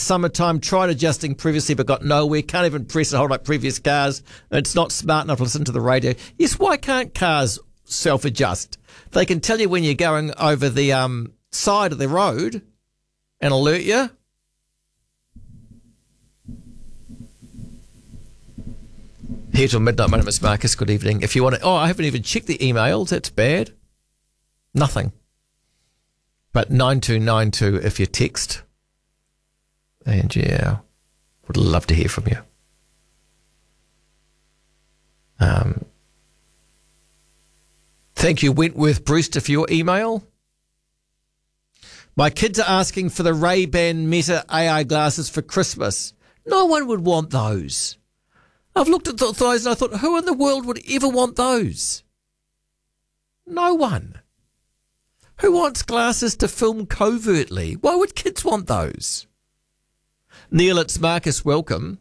summertime. Tried adjusting previously but got nowhere. Can't even press and hold like previous cars. It's not smart enough to listen to the radio. Yes, why can't cars self-adjust? They can tell you when you're going over the side of the road and alert you. Here till midnight, my name is Marcus. Good evening. If you want to... I haven't even checked the emails. That's bad. Nothing. But 9292 if you text. And yeah, would love to hear from you. Thank you, Wentworth Brewster, for your email. My kids are asking for the Ray-Ban Meta AI glasses for Christmas. No one would want those. I've looked at those and I thought, who in the world would ever want those? No one. Who wants glasses to film covertly? Why would kids want those? Neil, it's Marcus. Welcome.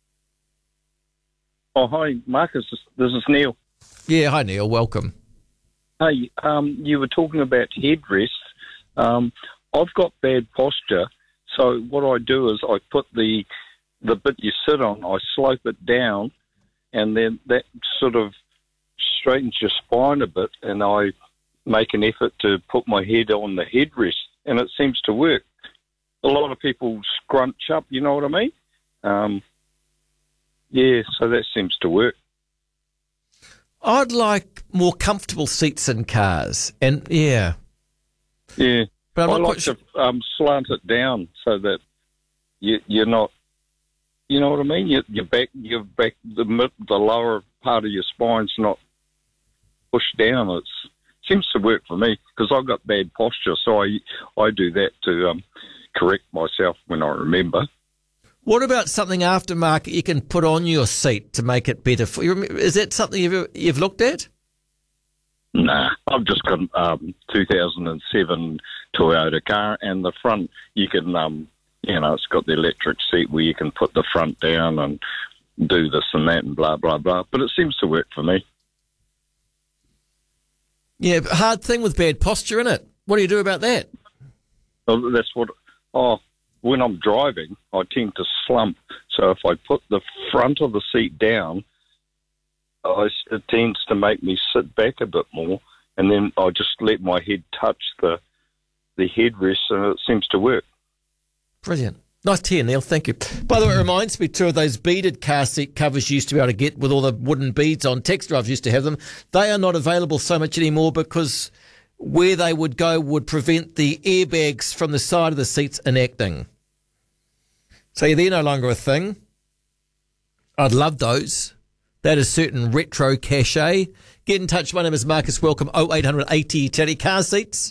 Oh, hi, Marcus. This is Neil. Yeah, hi, Neil. Welcome. Hey, you were talking about headrests. I've got bad posture, so what I do is I put the bit you sit on, I slope it down, and then that sort of straightens your spine a bit, and I make an effort to put my head on the headrest, and it seems to work. A lot of people scrunch up, you know what I mean? Yeah, so that seems to work. I'd like more comfortable seats in cars, and yeah. Yeah, but I like to slant it down so that you're not, you know what I mean? Your back, the lower part of your spine's not pushed down. It seems to work for me because I've got bad posture, so I do that to correct myself when I remember. What about something aftermarket you can put on your seat to make it better for you? Is that something you've looked at? Nah, I've just got 2007 Toyota car, and the front you can, it's got the electric seat where you can put the front down and do this and that and blah, blah, blah. But it seems to work for me. Yeah, hard thing with bad posture, isn't it? What do you do about that? Well, that's when I'm driving, I tend to slump. So if I put the front of the seat down, it tends to make me sit back a bit more, and then I just let my head touch the headrest, and it seems to work. Brilliant. Nice to hear, Neil. Thank you. By the way, it reminds me too of those beaded car seat covers you used to be able to get with all the wooden beads on. Taxi drivers used to have them. They are not available so much anymore because where they would go would prevent the airbags from the side of the seats enacting. So they're no longer a thing. I'd love those. That is certain retro cachet. Get in touch. My name is Marcus. Welcome. 0800 80 Teddy. Car seats.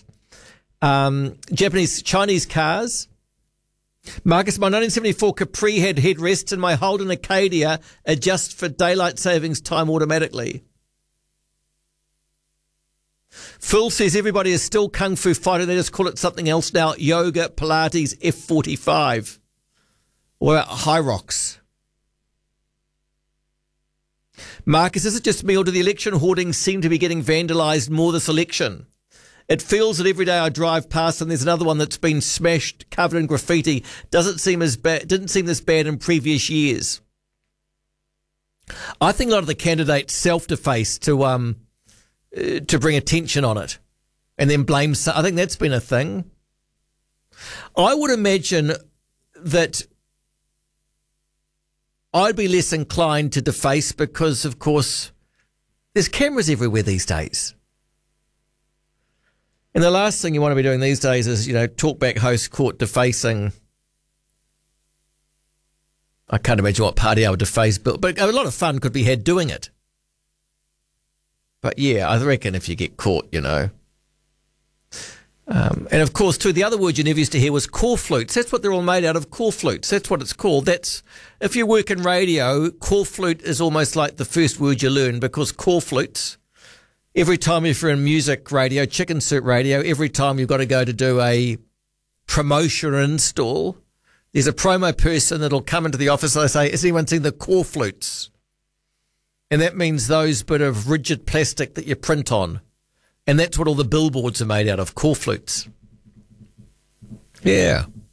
Chinese cars. Marcus, my 1974 Capri had headrests, and my Holden Acadia adjusts for daylight savings time automatically. Phil says everybody is still Kung Fu fighting. They just call it something else now. Yoga, Pilates, F45. Or High Rocks. Marcus, is it just me or do the election hoardings seem to be getting vandalised more this election? It feels that every day I drive past and there's another one that's been smashed, covered in graffiti. Didn't seem this bad in previous years. I think a lot of the candidates self-deface to bring attention on it and then blame. I think that's been a thing. I would imagine that I'd be less inclined to deface because, of course, there's cameras everywhere these days. And the last thing you want to be doing these days is, talkback host caught defacing. I can't imagine what party I would deface, but a lot of fun could be had doing it. But yeah, I reckon if you get caught, and of course, too, the other word you never used to hear was core flutes. That's what they're all made out of, core flutes. That's what it's called. If you work in radio, core flute is almost like the first word you learn because core flutes, every time if you're in music radio, chicken soup radio, every time you've got to go to do a promotion or install, there's a promo person that'll come into the office and they say, has anyone seen the core flutes? And that means those bit of rigid plastic that you print on. And that's what all the billboards are made out of, core flutes. Yeah.